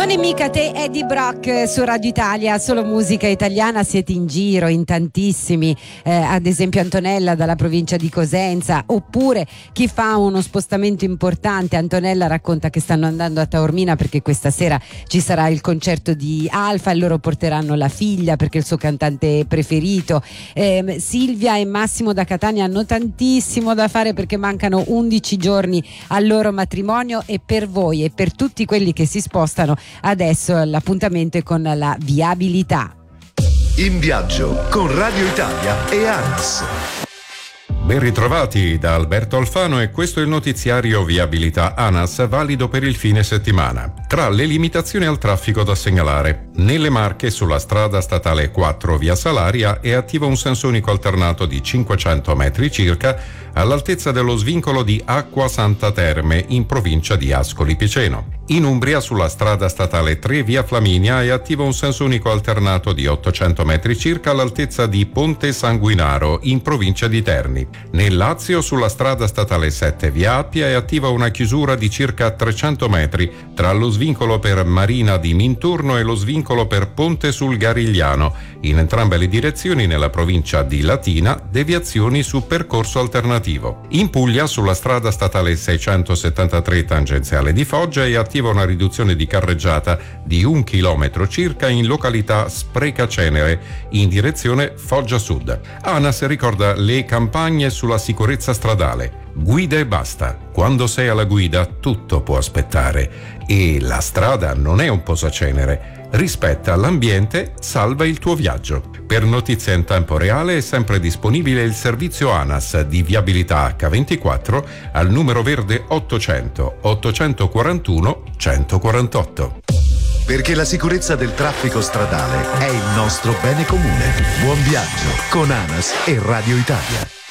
Non è mica te, Eddie Brock su Radio Italia, solo musica italiana. Siete in giro in tantissimi, ad esempio Antonella dalla provincia di Cosenza, oppure chi fa uno spostamento importante. Antonella racconta che stanno andando a Taormina perché questa sera ci sarà il concerto di Alfa e loro porteranno la figlia perché è il suo cantante preferito. Silvia e Massimo da Catania hanno tantissimo da fare perché mancano 11 giorni al loro matrimonio, e per voi e per tutti quelli che si spostano adesso l'appuntamento è con la viabilità. In viaggio con Radio Italia e ANAS. Ben ritrovati da Alberto Alfano, e questo è il notiziario Viabilità ANAS valido per il fine settimana. Tra le limitazioni al traffico da segnalare: nelle Marche sulla strada statale 4 via Salaria è attivo un senso unico alternato di 500 metri circa all'altezza dello svincolo di Acqua Santa Terme in provincia di Ascoli Piceno. In Umbria sulla strada statale 3 via Flaminia è attivo un senso unico alternato di 800 metri circa all'altezza di Ponte Sanguinaro in provincia di Terni. Nel Lazio sulla strada statale 7 via Appia è attiva una chiusura di circa 300 metri tra lo svincolo per Marina di Minturno e lo svincolo per Ponte sul Garigliano. In entrambe le direzioni nella provincia di Latina deviazioni su percorso alternativo. In Puglia sulla strada statale 673 tangenziale di Foggia è attiva una riduzione di carreggiata di 1 chilometro circa in località Sprecacenere in direzione Foggia Sud. ANAS ricorda le campagne sulla sicurezza stradale. Guida e basta. Quando sei alla guida tutto può aspettare e la strada non è un posacenere. Rispetta l'ambiente, salva il tuo viaggio. Per notizie in tempo reale è sempre disponibile il servizio ANAS di viabilità H24 al numero verde 800 841 148. Perché la sicurezza del traffico stradale è il nostro bene comune. Buon viaggio con ANAS e Radio Italia.